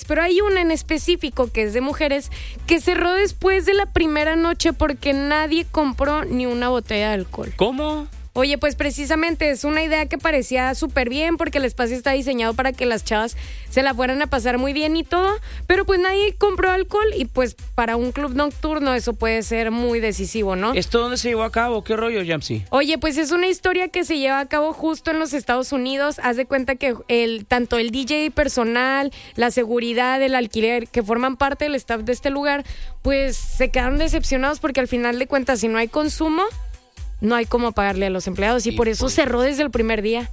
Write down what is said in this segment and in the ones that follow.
pero hay una en específico que es de mujeres que cerró después de la primera noche porque nadie compró ni una botella de alcohol. ¿Cómo? Oye, pues precisamente es una idea que parecía súper bien porque el espacio está diseñado para que las chavas se la fueran a pasar muy bien y todo, pero pues nadie compró alcohol y pues para un club nocturno eso puede ser muy decisivo, ¿no? ¿Esto dónde se llevó a cabo? ¿Qué rollo, Jamsi? Oye, pues es una historia que se lleva a cabo justo en los Estados Unidos. Haz de cuenta que tanto el DJ personal, la seguridad, el alquiler, que forman parte del staff de este lugar, pues se quedaron decepcionados porque al final de cuentas, si no hay consumo, no hay cómo pagarle a los empleados y por eso cerró desde el primer día.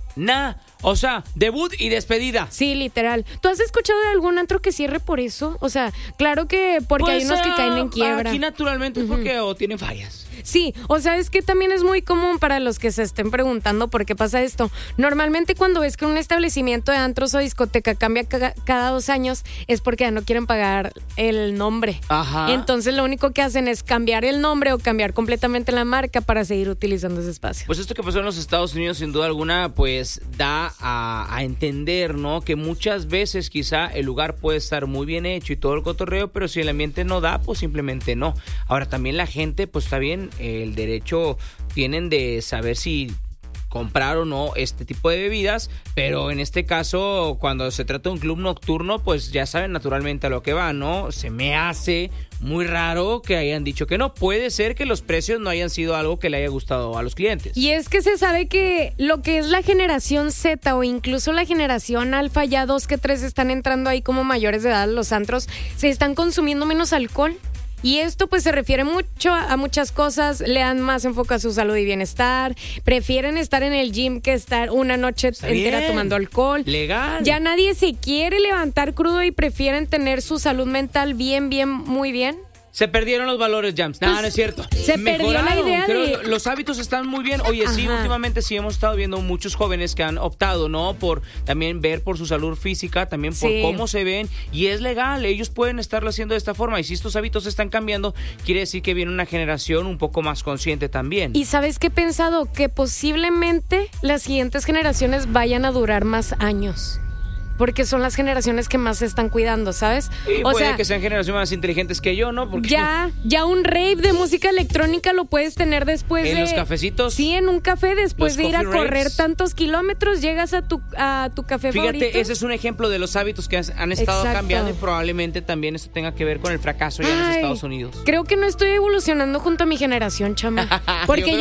O sea, debut y despedida. Sí, literal. ¿Tú has escuchado de algún antro que cierre por eso? O sea, claro que porque Pues, hay unos que caen en quiebra. Aquí naturalmente es porque o tienen fallas. Sí, o sea, es que también es muy común para los que se estén preguntando por qué pasa esto. Normalmente cuando ves que un establecimiento de antros o discoteca cambia cada 2 años es porque ya no quieren pagar el nombre. Ajá. Entonces lo único que hacen es cambiar el nombre o cambiar completamente la marca para seguir utilizando ese espacio. Pues esto que pasó en los Estados Unidos sin duda alguna pues da a entender, ¿no? Que muchas veces quizá el lugar puede estar muy bien hecho y todo el cotorreo, pero si el ambiente no da, pues simplemente no. Ahora también la gente pues está bien, el derecho tienen de saber si comprar o no este tipo de bebidas, pero en este caso cuando se trata de un club nocturno pues ya saben naturalmente a lo que va, ¿no? Se me hace muy raro que hayan dicho que no. Puede ser que los precios no hayan sido algo que le haya gustado a los clientes. Y es que se sabe que lo que es la generación Z o incluso la generación alfa, ya 2 que 3 están entrando ahí como mayores de edad a los antros, se están consumiendo menos alcohol. Y esto pues se refiere mucho a muchas cosas, le dan más enfoque a su salud y bienestar, prefieren estar en el gym que estar una noche entera tomando alcohol. Legal. Ya nadie se quiere levantar crudo y prefieren tener su salud mental bien, muy bien. Se perdieron los valores, Jams. No, no es cierto. Se perdió la idea Creo que los hábitos están muy bien. Oye, sí, últimamente sí hemos estado viendo muchos jóvenes que han optado, ¿no? Por también ver por su salud física, también por cómo se ven. Y es legal, ellos pueden estarlo haciendo de esta forma. Y si estos hábitos están cambiando, quiere decir que viene una generación un poco más consciente también. ¿Y sabes qué he pensado? Que posiblemente las siguientes generaciones vayan a durar más años. Porque son las generaciones que más se están cuidando, ¿sabes? Y puede que sean generaciones más inteligentes que yo, ¿no? Porque ya un rave de música electrónica lo puedes tener después ¿En los cafecitos? Sí, en un café, después de ir a correr raves. Tantos kilómetros, llegas a tu café favorito. Fíjate, ese es un ejemplo de los hábitos que han estado cambiando y probablemente también esto tenga que ver con el fracaso ya en los Estados Unidos. Creo que no estoy evolucionando junto a mi generación, chama. Porque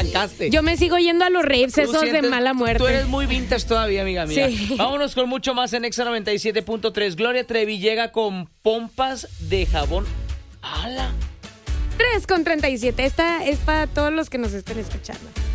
yo me sigo yendo a los raves esos de mala muerte. Tú eres muy vintage todavía, amiga mía. Sí. Vámonos con mucho más en Exa 97.3. Gloria Trevi llega con pompas de jabón. ¡Hala! 3:37. Esta es para todos los que nos estén escuchando.